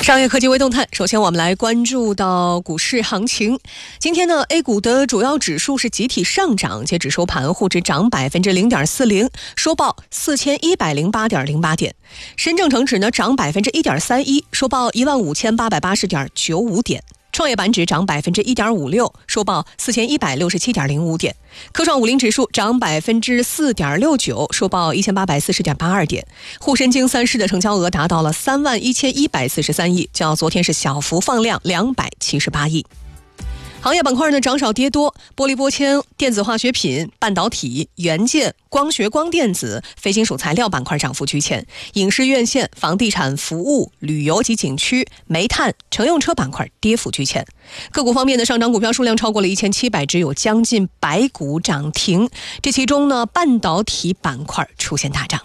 商业科技微动态，首先我们来关注到股市行情。今天呢 A 股的主要指数是集体上涨，截止收盘沪指涨 0.40%， 收报 4108.08 点。深证成指呢涨 1.31%， 收报 15880.95 点。创业板指涨 1.56%， 收报 4167.05 点。科创50指数涨 4.69%， 收报 1840.82 点。沪深京三市的成交额达到了31143亿，较昨天是小幅放量278亿。行业板块呢涨少跌多，玻璃玻纤、电子化学品、半导体、元件、光学光电子、非金属材料板块涨幅居前，影视院线、房地产服务、旅游及景区、煤炭、乘用车板块跌幅居前。个股方面的上涨股票数量超过了1700只，有将近100股涨停，这其中呢半导体板块出现大涨。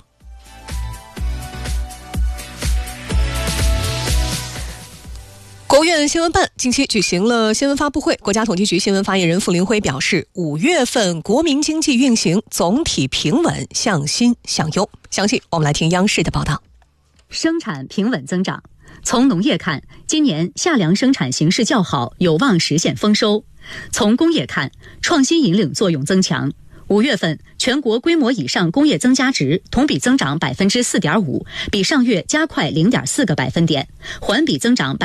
国务院新闻办近期举行了新闻发布会，国家统计局新闻发言人傅林辉表示，5月份国民经济运行总体平稳，向新向优。详细我们来听央视的报道。 生产平稳增长。从农业看，今年夏粮生产形势较好，有望实现丰收。从工业看，创新引领作用增强。5月份全国规模以上工业增加值同比增长 4.5%， 比上月加快 0.4个百分点，环比增长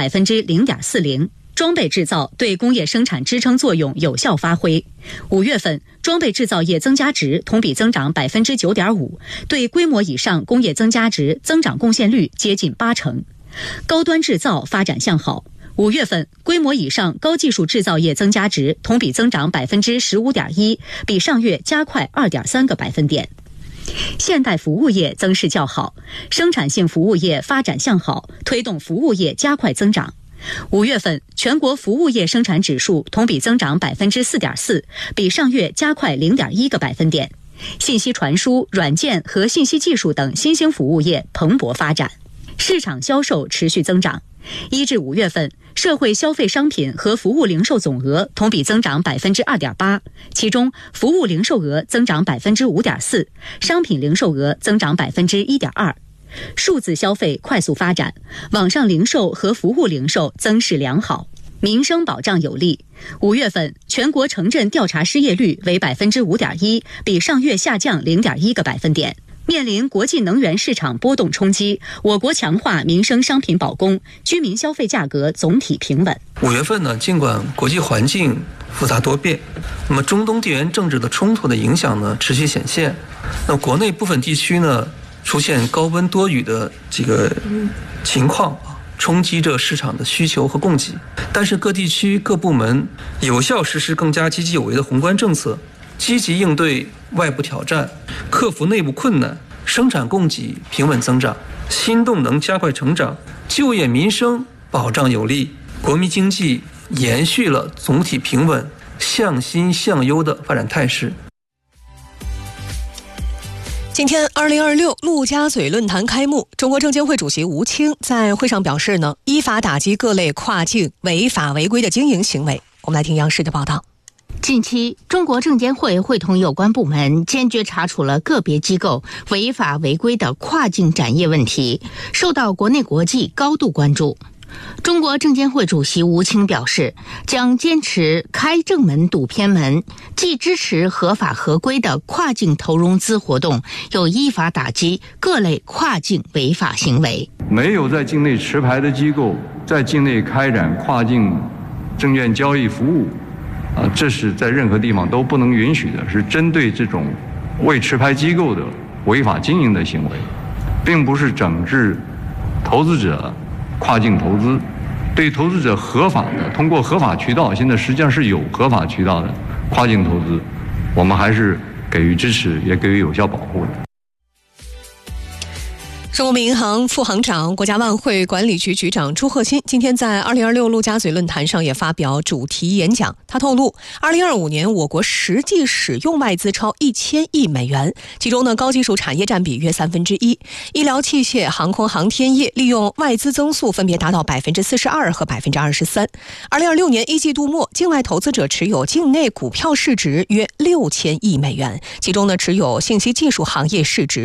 0.40%。装备制造对工业生产支撑作用有效发挥。5月份装备制造业增加值同比增长 9.5%， 对规模以上工业增加值增长贡献率接近80%。高端制造发展向好。5月份规模以上高技术制造业增加值同比增长 15.1%， 比上月加快 2.3个百分点。现代服务业增势较好，生产性服务业发展向好，推动服务业加快增长。5月份全国服务业生产指数同比增长 4.4%， 比上月加快 0.1个百分点。信息传输、软件和信息技术等新兴服务业蓬勃发展，市场销售持续增长。1至5月份，社会消费商品和服务零售总额同比增长 2.8%， 其中服务零售额增长 5.4%， 商品零售额增长 1.2%。数字消费快速发展，网上零售和服务零售增势良好，民生保障有力。5月份全国城镇调查失业率为 5.1%， 比上月下降 0.1个百分点。面临国际能源市场波动冲击，我国强化民生商品保供，居民消费价格总体平稳。 5月份呢，尽管国际环境复杂多变，那么中东地缘政治的冲突的影响呢持续显现，那国内部分地区呢出现高温多雨的这个情况，冲击着市场的需求和供给。但是各地区各部门有效实施更加积极有为的宏观政策，积极应对外部挑战，克服内部困难，生产供给平稳增长，新动能加快成长，就业民生保障有力，国民经济延续了总体平稳、向新向优的发展态势。 今天2026陆家嘴论坛开幕，中国证监会主席吴清在会上表示呢，依法打击各类跨境违法违规的经营行为。我们来听央视的报道。 近期，中国证监会会同有关部门坚决查处了个别机构违法违规的跨境展业问题，受到国内国际高度关注。中国证监会主席吴清表示，将坚持开正门堵偏门，既支持合法合规的跨境投融资活动，又依法打击各类跨境违法行为。 没有在境内持牌的机构在境内开展跨境证券交易服务，这是在任何地方都不能允许的，是针对这种未持牌机构的违法经营的行为，并不是整治投资者跨境投资。对投资者合法的通过合法渠道，现在实际上是有合法渠道的跨境投资，我们还是给予支持，也给予有效保护的。 中国民银行副行长、国家外汇管理局局长朱鹤新今天在2026陆家嘴论坛上也发表主题演讲。他透露，2025年我国实际使用外资超1000亿美元，其中呢高技术产业占比约1/3，医疗器械、航空航天业利用外资增速分别达到42%和23%。2026年1季度末，境外投资者持有境内股票市值约6000亿美元，其中呢持有信息技术行业市值